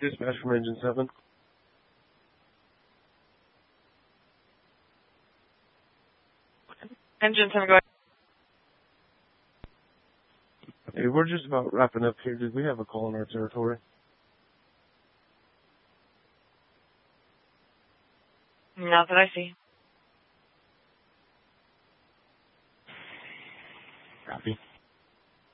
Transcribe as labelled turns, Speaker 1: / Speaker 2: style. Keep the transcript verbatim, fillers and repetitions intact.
Speaker 1: Dispatch from Engine seven.
Speaker 2: Engine seven, go ahead.
Speaker 1: Hey, we're just about wrapping up here. Did we have a call in our territory?
Speaker 2: Not that I see.
Speaker 1: Copy.